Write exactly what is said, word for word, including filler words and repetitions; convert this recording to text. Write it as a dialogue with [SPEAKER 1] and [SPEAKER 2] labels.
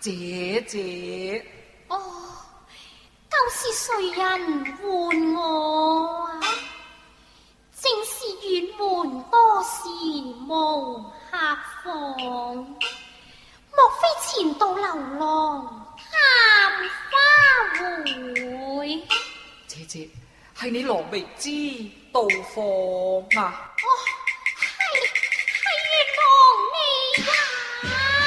[SPEAKER 1] 姐姐，
[SPEAKER 2] 哦，究是誰人喚我啊？正是遠門多事無客訪，莫非前度流浪探花會？
[SPEAKER 1] 姐姐，係你羅未知到訪啊！